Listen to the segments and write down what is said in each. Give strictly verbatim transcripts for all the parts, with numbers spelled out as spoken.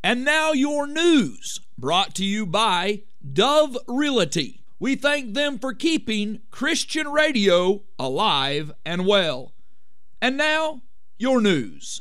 And now your news, brought to you by Dove Realty. We thank them for keeping Christian radio alive and well. And now, your news.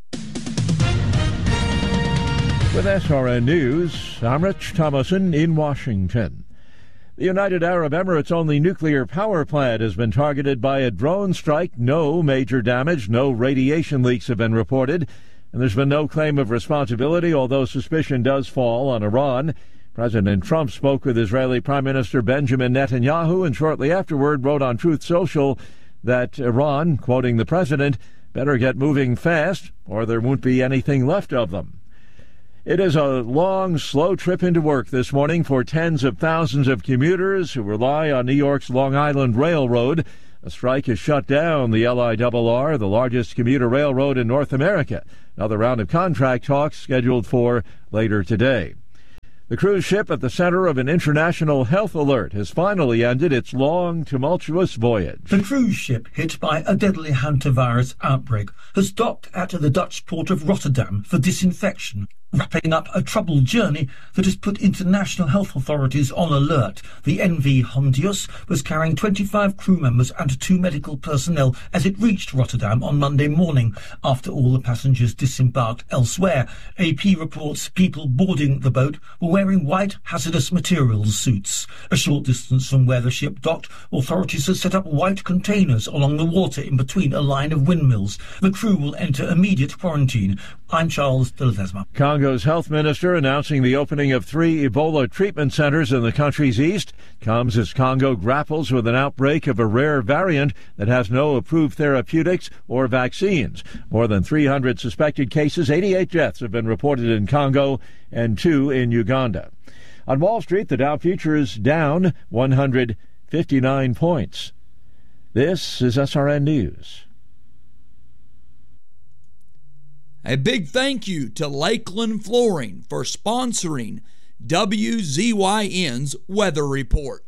With S R N News, I'm Rich Thomason in Washington. The United Arab Emirates' only nuclear power plant has been targeted by a drone strike. No major damage, no radiation leaks have been reported, and there's been no claim of responsibility, although suspicion does fall on Iran. President Trump spoke with Israeli Prime Minister Benjamin Netanyahu and shortly afterward wrote on Truth Social that Iran, quoting the president, better get moving fast or there won't be anything left of them. It is a long, slow trip into work this morning for tens of thousands of commuters who rely on New York's Long Island Railroad. A strike has shut down the L I R R, the largest commuter railroad in North America. Another round of contract talks scheduled for later today. The cruise ship at the center of an international health alert has finally ended its long, tumultuous voyage. The cruise ship, hit by a deadly hantavirus outbreak, has docked at the Dutch port of Rotterdam for disinfection, wrapping up a troubled journey that has put international health authorities on alert. The M V Hondius was carrying twenty-five crew members and two medical personnel as it reached Rotterdam on Monday morning, after all the passengers disembarked elsewhere. A P reports people boarding the boat were wearing white hazardous materials suits. A short distance from where the ship docked, authorities have set up white containers along the water in between a line of windmills. The crew will enter immediate quarantine. I'm Charles de Ledesma. Congo's health minister announcing the opening of three Ebola treatment centers in the country's east comes as Congo grapples with an outbreak of a rare variant that has no approved therapeutics or vaccines. More than three hundred suspected cases, eighty-eight deaths have been reported in Congo and two in Uganda. On Wall Street, the Dow futures down one hundred fifty-nine points. This is S R N News. A big thank you to Lakeland Flooring for sponsoring W Z Y N's Weather Report.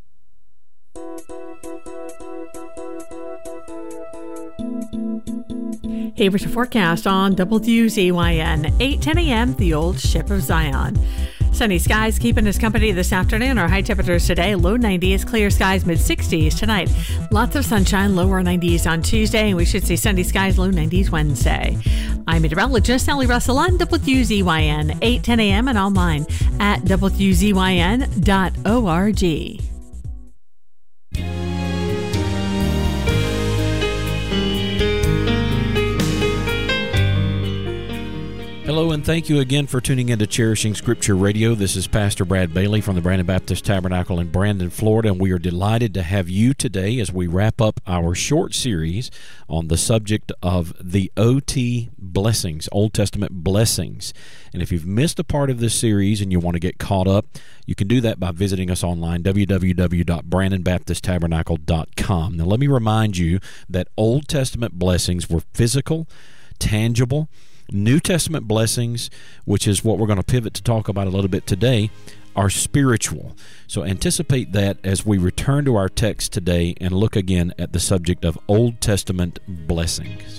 Hey, with your forecast on W Z Y N, eight ten a.m., the Old Ship of Zion. Sunny skies keeping us company this afternoon. Our high temperatures today, low nineties, clear skies, mid sixties tonight. Lots of sunshine, lower nineties on Tuesday, and we should see sunny skies, low nineties Wednesday. I'm meteorologist Sally Russell on W Z Y N, eight ten a.m. and online at W Z Y N dot org. Hello, and thank you again for tuning into Cherishing Scripture Radio. This is Pastor Brad Bailey from the Brandon Baptist Tabernacle in Brandon, Florida, and we are delighted to have you today as we wrap up our short series on the subject of the O T blessings, Old Testament blessings. And if you've missed a part of this series and you want to get caught up, you can do that by visiting us online, w w w dot brandon baptist tabernacle dot com. Now, let me remind you that Old Testament blessings were physical, tangible. New Testament blessings, which is what we're going to pivot to talk about a little bit today, are spiritual. So anticipate that as we return to our text today and look again at the subject of Old Testament blessings.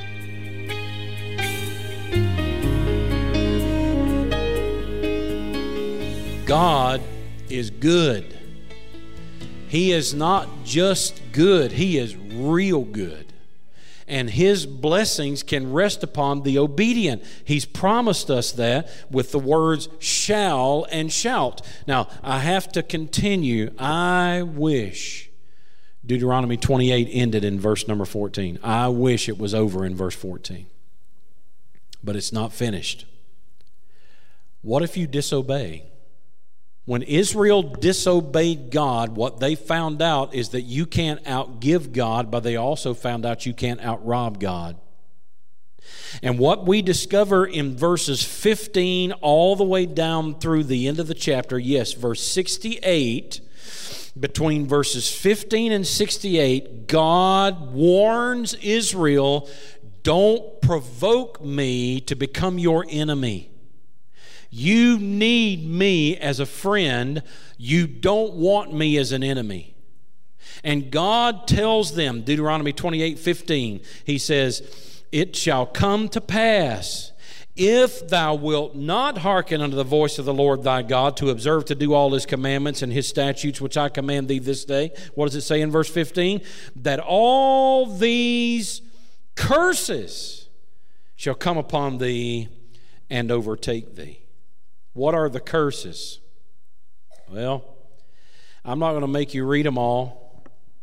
God is good. He is not just good, He is real good. And His blessings can rest upon the obedient. He's promised us that with the words shall and shalt. Now, I have to continue. I wish Deuteronomy twenty-eight ended in verse number fourteen. I wish it was over in verse fourteen. But it's not finished. What if you disobey? When Israel disobeyed God, what they found out is that you can't outgive God, but they also found out you can't outrob God. And what we discover in verses fifteen all the way down through the end of the chapter, yes, verse sixty-eight, between verses fifteen and sixty-eight, God warns Israel, don't provoke me to become your enemy. You need me as a friend. You don't want me as an enemy. And God tells them, Deuteronomy twenty-eight fifteen, He says, it shall come to pass, If thou wilt not hearken unto the voice of the Lord thy God, to observe to do all his commandments and his statutes which I command thee this day. What does it say in verse fifteen? That all these curses shall come upon thee and overtake thee. What are the curses? Well, I'm not going to make you read them all,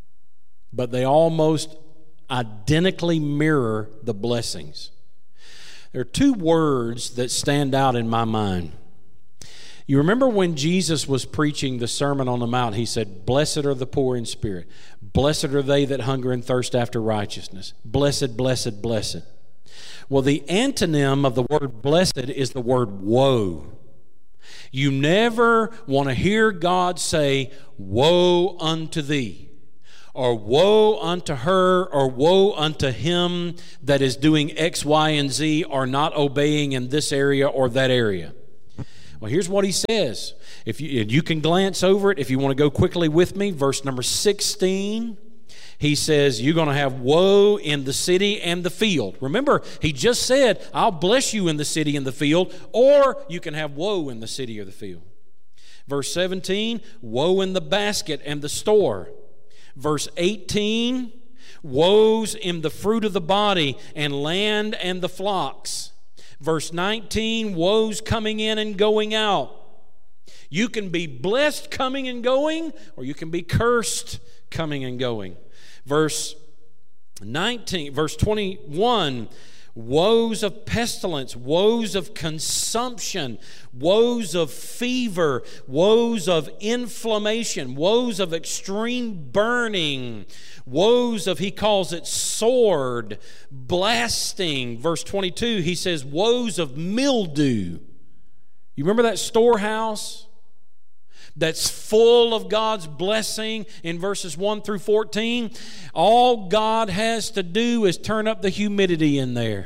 but they almost identically mirror the blessings. There are two words that stand out in my mind. You remember when Jesus was preaching the Sermon on the Mount, he said, "Blessed are the poor in spirit. Blessed are they that hunger and thirst after righteousness. Blessed, blessed, blessed." Well, the antonym of the word blessed is the word woe. You never want to hear God say, "Woe unto thee," or "Woe unto her," or "Woe unto him that is doing X, Y, and Z, or not obeying in this area or that area." Well, here's what he says. If you, you can glance over it if you want to go quickly with me. Verse number sixteen. He says, you're going to have woe in the city and the field. Remember, he just said, I'll bless you in the city and the field, or you can have woe in the city or the field. Verse seventeen, woe in the basket and the store. Verse eighteen, woes in the fruit of the body and land and the flocks. Verse nineteen, woes coming in and going out. You can be blessed coming and going, or you can be cursed coming and going. Verse nineteen, verse twenty-one, woes of pestilence, woes of consumption, woes of fever, woes of inflammation, woes of extreme burning, woes of, he calls it sword, blasting. Verse twenty-two, he says woes of mildew. You remember that storehouse that's full of God's blessing in verses one through fourteen? All God has to do is turn up the humidity in there.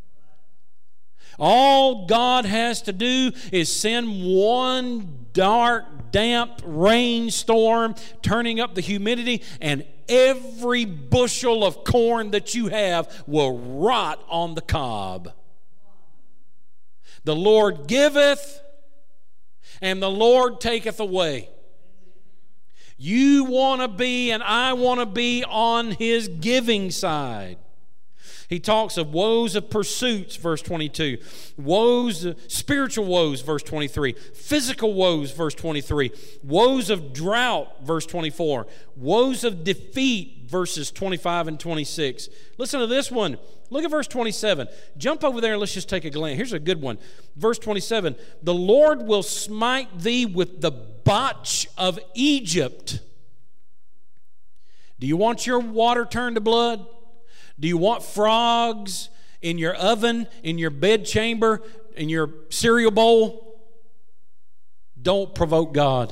All God has to do is send one dark, damp rainstorm, turning up the humidity, and every bushel of corn that you have will rot on the cob. The Lord giveth, and the Lord taketh away. You want to be, and I want to be on his giving side. He talks of woes of pursuits, verse twenty-two. Woes, spiritual woes, verse twenty-three. Physical woes, verse twenty-three. Woes of drought, verse twenty-four. Woes of defeat, verses twenty-five and twenty-six. Listen to this one. Look at verse twenty-seven. Jump over there and let's just take a glance. Here's a good one. Verse twenty-seven. The Lord will smite thee with the botch of Egypt. Do you want your water turned to blood? Do you want frogs in your oven, in your bed chamber, in your cereal bowl? Don't provoke God.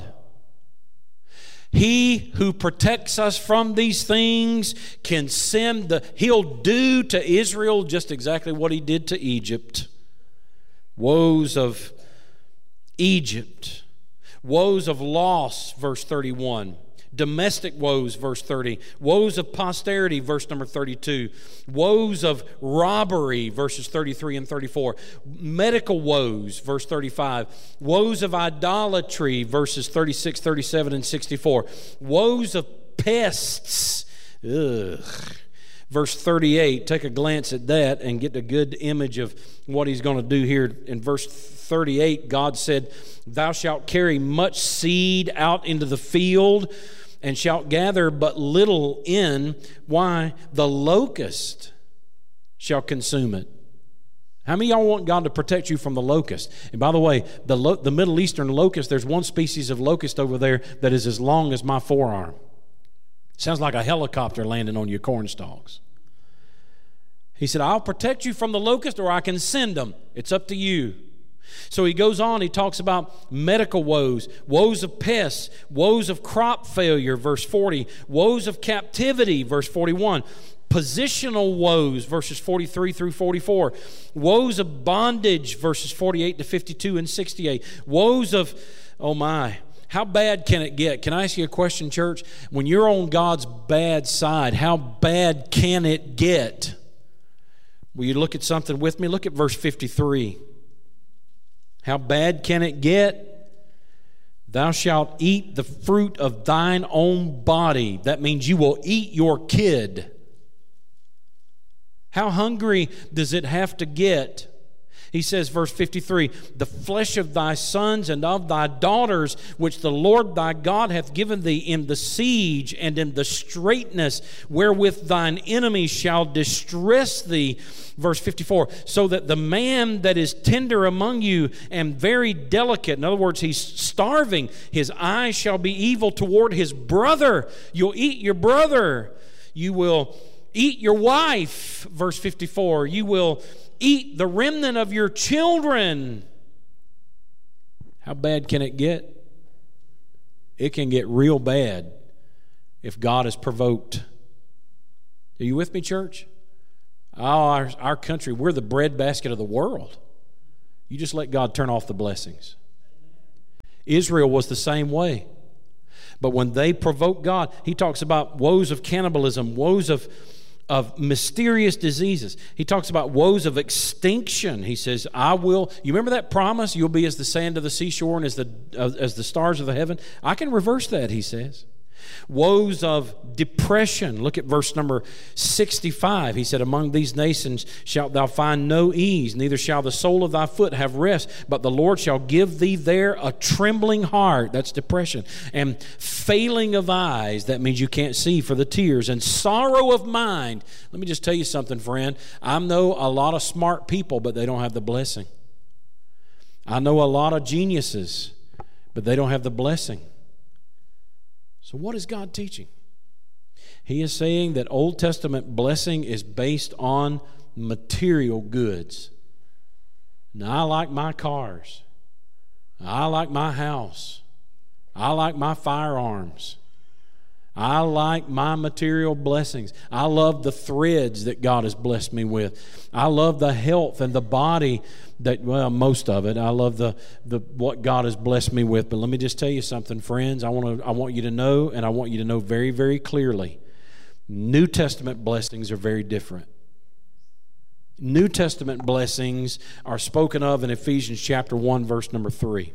He who protects us from these things can send the, he'll do to Israel just exactly what he did to Egypt. Woes of Egypt. Woes of loss, verse thirty-one. Domestic woes, verse thirty. Woes of posterity, verse number thirty-two. Woes of robbery, verses thirty-three and thirty-four. Medical woes, verse thirty-five. Woes of idolatry, verses thirty-six, thirty-seven, and sixty-four. Woes of pests. Ugh. Verse thirty-eight, take a glance at that and get a good image of what he's going to do here. In verse thirty-eight, God said, thou shalt carry much seed out into the field, and shalt gather but little in. Why? The locust shall consume it. How many of y'all want God to protect you from the locust? And by the way, the, lo- the Middle Eastern locust, there's one species of locust over there that is as long as my forearm. Sounds like a helicopter landing on your corn stalks. He said, I'll protect you from the locust, or I can send them. It's up to you. So he goes on, he talks about medical woes, woes of pests, woes of crop failure, verse forty, woes of captivity, verse forty-one, positional woes, verses forty-three through forty-four, woes of bondage, verses forty-eight to fifty-two and sixty-eight, woes of, oh my, how bad can it get? Can I ask you a question, church? When you're on God's bad side, how bad can it get? Will you look at something with me? Look at verse fifty-three. How bad can it get? Thou shalt eat the fruit of thine own body. That means you will eat your kid. How hungry does it have to get? He says, verse fifty-three, the flesh of thy sons and of thy daughters, which the Lord thy God hath given thee in the siege and in the straitness, wherewith thine enemies shall distress thee. Verse fifty-four, so that the man that is tender among you and very delicate, in other words, he's starving, his eye shall be evil toward his brother. You'll eat your brother. You will eat your wife. Verse fifty-four, you will eat the remnant of your children. How bad can it get? It can get real bad if God is provoked. Are you with me, church? Oh, our, our country, we're the breadbasket of the world. You just let God turn off the blessings. Israel was the same way. But when they provoked God, he talks about woes of cannibalism, woes of of mysterious diseases. He talks about woes of extinction. He says, I will, you remember that promise? You'll be as the sand of the seashore and as the, uh, as the stars of the heaven. I can reverse that, he says. Woes of depression. Look at verse number sixty-five. He said, among these nations shalt thou find no ease, neither shall the sole of thy foot have rest, but the Lord shall give thee there a trembling heart. That's depression. And failing of eyes. That means you can't see for the tears. And sorrow of mind. Let me just tell you something, friend. I know a lot of smart people, but they don't have the blessing. I know a lot of geniuses, but they don't have the blessing. So what is God teaching? He is saying that Old Testament blessing is based on material goods. Now, I like my cars. I like my house. I like my firearms. I like my material blessings. I love the threads that God has blessed me with. I love the health and the body that, well, most of it. I love the, the what God has blessed me with. But let me just tell you something, friends. I want to I want you to know, and I want you to know very, very clearly, New Testament blessings are very different. New Testament blessings are spoken of in Ephesians chapter one, verse number three.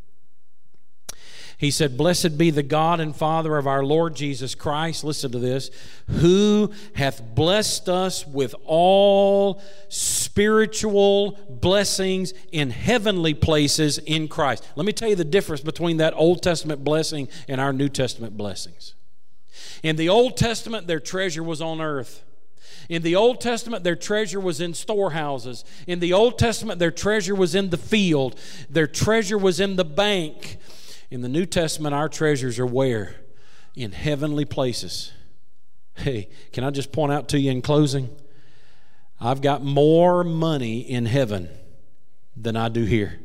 He said, blessed be the God and Father of our Lord Jesus Christ, listen to this, who hath blessed us with all spiritual blessings in heavenly places in Christ. Let me tell you the difference between that Old Testament blessing and our New Testament blessings. In the Old Testament, their treasure was on earth. In the Old Testament, their treasure was in storehouses. In the Old Testament, their treasure was in the field. Their treasure was in the bank. In the New Testament, our treasures are where? In heavenly places. Hey, can I just point out to you in closing? I've got more money in heaven than I do here.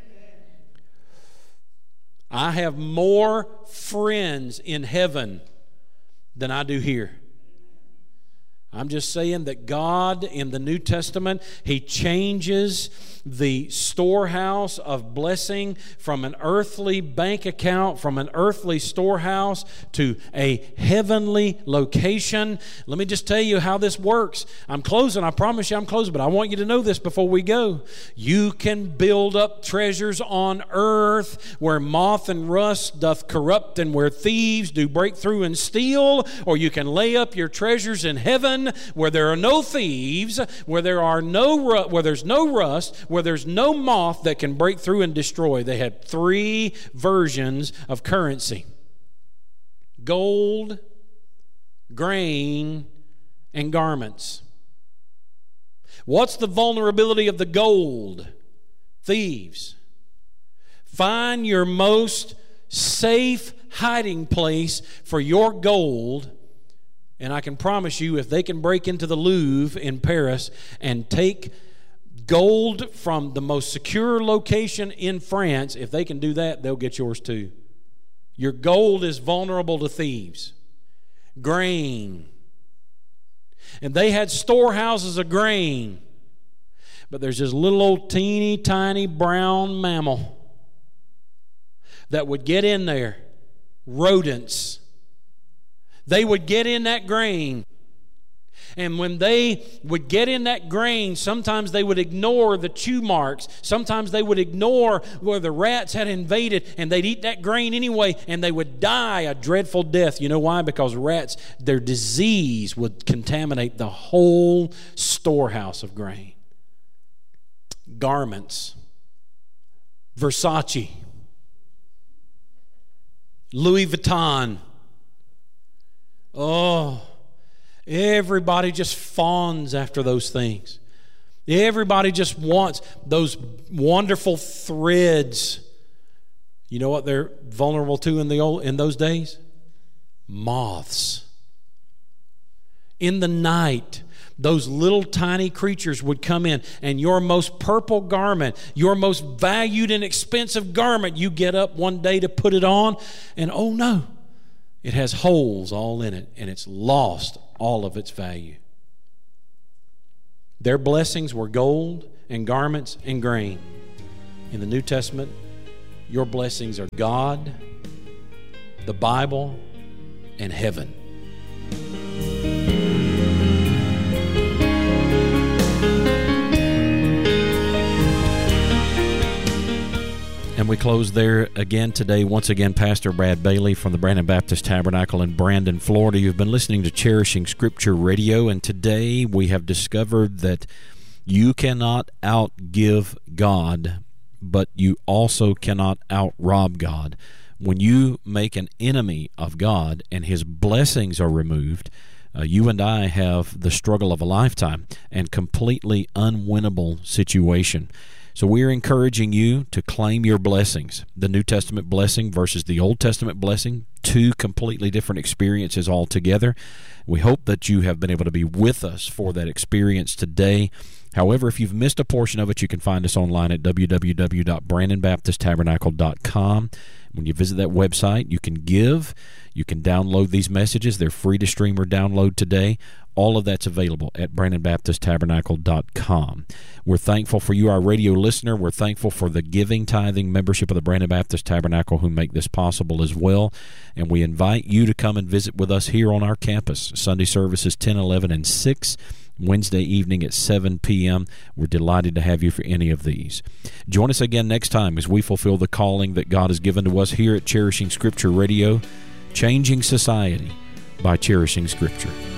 I have more friends in heaven than I do here. I'm just saying that God in the New Testament, He changes the storehouse of blessing from an earthly bank account, from an earthly storehouse to a heavenly location. Let me just tell you how this works. I'm closing. I promise you I'm closing, but I want you to know this before we go. You can build up treasures on earth where moth and rust doth corrupt and where thieves do break through and steal, or you can lay up your treasures in heaven where there are no thieves, where there are no where there's no rust, where there's no moth that can break through and destroy. They had three versions of currency: gold, grain, and garments. What's the vulnerability of the gold? Thieves. Find your most safe hiding place for your gold. And I can promise you, if they can break into the Louvre in Paris and take gold from the most secure location in France, if they can do that, they'll get yours too. Your gold is vulnerable to thieves. Grain. And they had storehouses of grain. But there's this little old teeny tiny brown mammal that would get in there. Rodents. They would get in that grain And when they would get in that grain, sometimes they would ignore the chew marks. Sometimes they would ignore where the rats had invaded, and they'd eat that grain anyway, and they would die a dreadful death. You know why? Because rats, their disease would contaminate the whole storehouse of grain. Garments. Versace. Louis Vuitton. Oh, everybody just fawns after those things. Everybody just wants those wonderful threads. You know what they're vulnerable to in the old in those days? Moths. In the night, those little tiny creatures would come in, and your most purple garment, your most valued and expensive garment, you get up one day to put it on, and oh no, it has holes all in it, and it's lost all of its value. Their blessings were gold and garments and grain. In the New Testament, your blessings are God, the Bible, and heaven. And we close there again today. Once again, Pastor Brad Bailey from the Brandon Baptist Tabernacle in Brandon, Florida. You've been listening to Cherishing Scripture Radio, and today we have discovered that you cannot outgive God, but you also cannot outrob God. When you make an enemy of God and His blessings are removed, uh, you and I have the struggle of a lifetime and completely unwinnable situation. So we're encouraging you to claim your blessings. The New Testament blessing versus the Old Testament blessing, two completely different experiences altogether. We hope that you have been able to be with us for that experience today. However, if you've missed a portion of it, you can find us online at w w w dot brandon baptist tabernacle dot com. When you visit that website, you can give. You can download these messages. They're free to stream or download today. All of that's available at brandon baptist tabernacle dot com. We're thankful for you, our radio listener. We're thankful for the giving, tithing membership of the Brandon Baptist Tabernacle who make this possible as well. And we invite you to come and visit with us here on our campus. Sunday services ten, eleven, and six. Wednesday evening at seven p.m. We're delighted to have you for any of these. Join us again next time as we fulfill the calling that God has given to us here at Cherishing Scripture Radio, changing society by cherishing Scripture.